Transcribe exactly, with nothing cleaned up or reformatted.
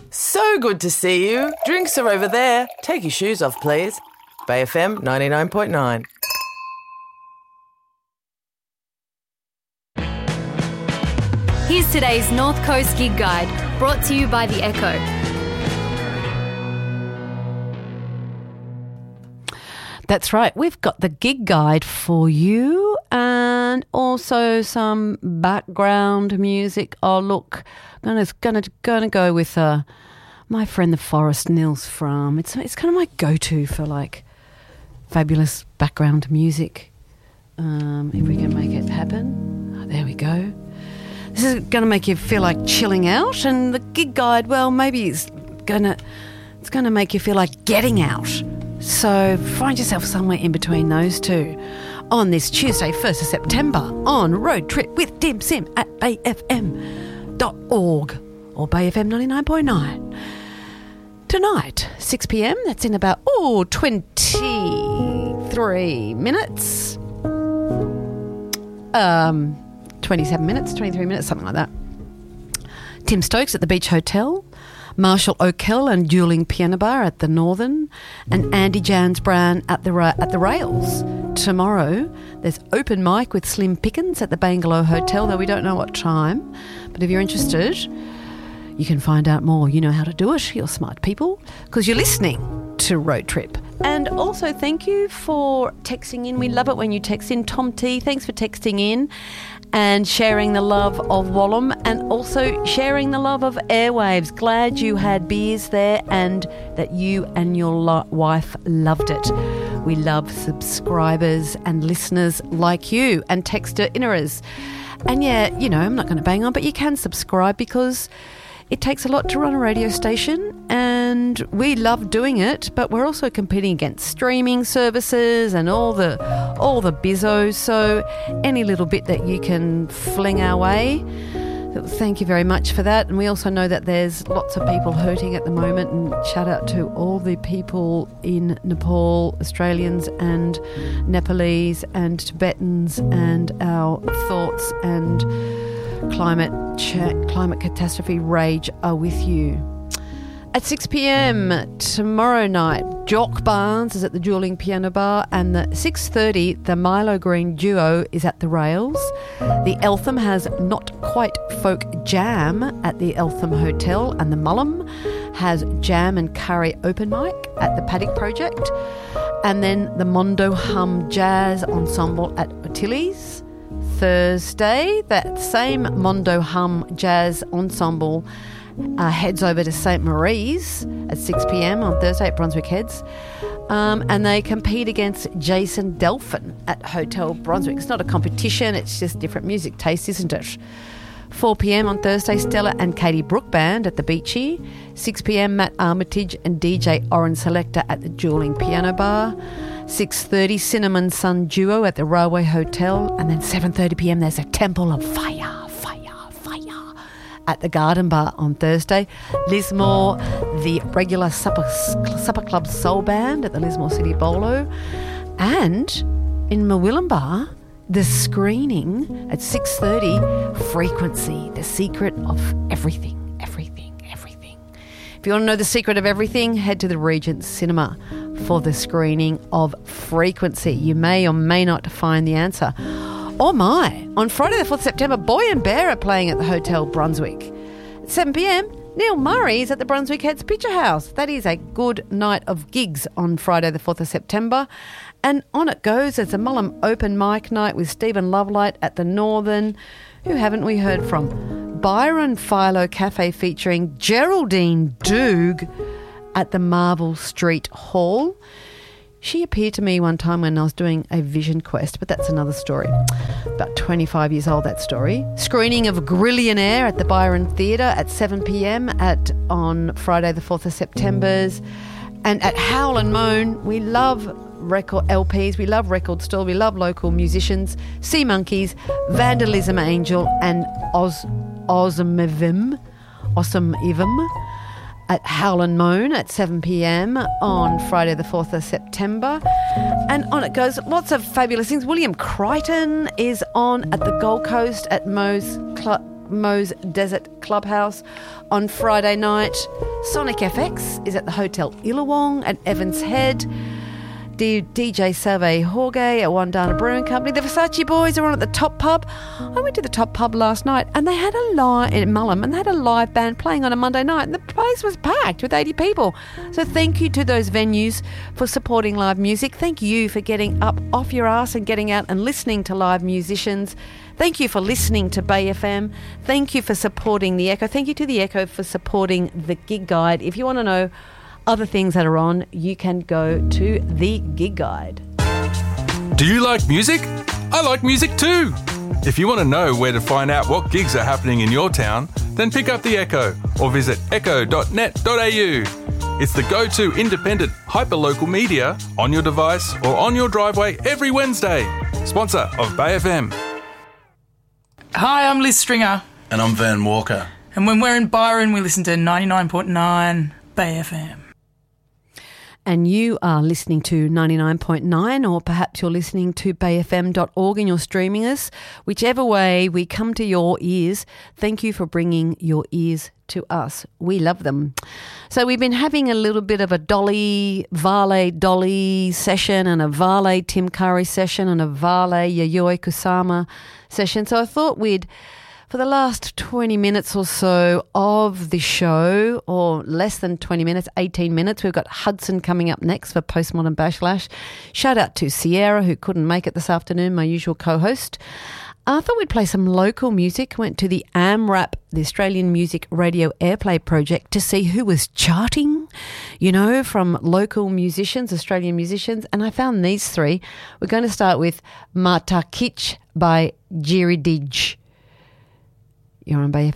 So good to see you. Drinks are over there. Take your shoes off, please. Bay F M ninety-nine point nine. Here's today's North Coast Gig Guide, brought to you by The Echo. That's right. We've got the gig guide for you and also some background music. Oh, look, I'm gonna gonna gonna go with uh, my friend the Forest Nils Fram. It's it's kind of my go-to for like fabulous background music. Um, if we can make it happen, oh, there we go. This is going to make you feel like chilling out, and the gig guide, well, maybe it's gonna it's gonna make you feel like getting out. So find yourself somewhere in between those two on this Tuesday, first of September, on Road Trip with Dim Sim at bay f m dot org or Bay F M ninety-nine point nine. Tonight, six p.m, that's in about, oh, twenty-three minutes. Um, twenty-seven minutes, twenty-three minutes, something like that. Tim Stokes at the Beach Hotel. Marshall O'Kell and Dueling Piano Bar at the Northern, and Andy Jansbran at the ra- at the Rails. Tomorrow, there's open mic with Slim Pickens at the Bangalow Hotel, though we don't know what time. But if you're interested, you can find out more. You know how to do it. You're smart people, because you're listening to Road Trip. And also, thank you for texting in. We love it when you text in. Tom T, thanks for texting in and sharing the love of Wallam, and also sharing the love of Airwaves. Glad you had beers there and that you and your lo- wife loved it. We love subscribers and listeners like you and texter inners. And yeah, you know, I'm not going to bang on, but you can subscribe because it takes a lot to run a radio station, and we love doing it, but we're also competing against streaming services and all the all the bizzos. So any little bit that you can fling our way, thank you very much for that. And we also know that there's lots of people hurting at the moment, and shout out to all the people in Nepal, Australians and Nepalese and Tibetans, and our thoughts and climate cha- climate catastrophe rage are with you. At six p.m. tomorrow night, Jock Barnes is at the Dueling Piano Bar, and at six thirty, the Milo Green Duo is at the Rails. The Eltham has Not Quite Folk Jam at the Eltham Hotel, and the Mullum has Jam and Curry Open Mic at the Paddock Project, and then the Mondo Hum Jazz Ensemble at Ottilie's. Thursday, that same Mondo Hum Jazz Ensemble uh, heads over to Saint Marie's at six p.m. on Thursday at Brunswick Heads, um, and they compete against Jason Delphin at Hotel Brunswick. It's not a competition, it's just different music taste, isn't it? four p.m. on Thursday, Stella and Katie Brook Band at the Beachy. six p.m, Matt Armitage and D J Oren Selector at the Dueling Piano Bar. six thirty, Cinnamon Sun Duo at the Railway Hotel. And then seven thirty p.m, there's a Temple of Fire, Fire, Fire at the Garden Bar on Thursday. Lismore, the regular Supper, Supper Club Soul Band at the Lismore City Bolo. And in Murwillumbah, the screening at six thirty, Frequency, the secret of everything, everything, everything. If you want to know the secret of everything, head to the Regent Cinema for the screening of Frequency. You may or may not find the answer. Oh my, on Friday the fourth of September, Boy and Bear are playing at the Hotel Brunswick. At seven p.m, Neil Murray is at the Brunswick Heads Picture House. That is a good night of gigs on Friday the fourth of September. And on it goes, there's a Mullum open mic night with Stephen Lovelight at the Northern. Who haven't we heard from? Byron Philo Cafe featuring Geraldine Doog at the Marvel Street Hall. She appeared to me one time when I was doing a vision quest, but that's another story. About twenty-five years old, that story. Screening of Grillionaire at the Byron Theatre at seven p.m. at on Friday the fourth of September. And at Howl and Moan, we love record L Ps, we love record store, we love local musicians, Sea Monkeys, Vandalism Angel and Oz Osmivim, Osmivim at Howl and Moan at seven p.m. on Friday the fourth of September. And on it goes, lots of fabulous things. William Crichton is on at the Gold Coast at Mo's Club, Mo's Desert Clubhouse on Friday night. Sonic F X is at the Hotel Illawong at Evans Head. D- DJ Salve Jorge at Wandana Brewing Company. The Versace Boys are on at the Top Pub. I went to the Top Pub last night and they had a live in Mullum and they had a live band playing on a Monday night and the place was packed with eighty people. So thank you to those venues for supporting live music. Thank you for getting up off your ass and getting out and listening to live musicians. Thank you for listening to Bay F M. Thank you for supporting the Echo. Thank you to the Echo for supporting the Gig Guide. If you want to know other things that are on, you can go to the Gig Guide. Do you like music? I like music too. If you want to know where to find out what gigs are happening in your town, then pick up the Echo or visit echo dot net dot a u. It's the go-to independent hyperlocal media on your device or on your driveway every Wednesday. Sponsor of Bay F M. Hi, I'm Liz Stringer. And I'm Van Walker. And when we're in Byron, we listen to ninety-nine point nine Bay F M. And you are listening to ninety-nine point nine, or perhaps you're listening to bay f m dot org and you're streaming us. Whichever way we come to your ears, thank you for bringing your ears to us. We love them. So we've been having a little bit of a Dolly, Vale Dolly session and a Vale Tim Curry session and a Vale Yayoi Kusama session. So I thought we'd, for the last twenty minutes or so of the show, or less than twenty minutes, eighteen minutes, we've got Hudson coming up next for Postmodern Bashlash. Shout out to Sierra, who couldn't make it this afternoon, my usual co-host. I thought we'd play some local music. Went to the AMRAP, the Australian Music Radio Airplay Project, to see who was charting, you know, from local musicians, Australian musicians, and I found these three. We're going to start with Mata Kitsch by Jerry Didge. You're on Bay F M.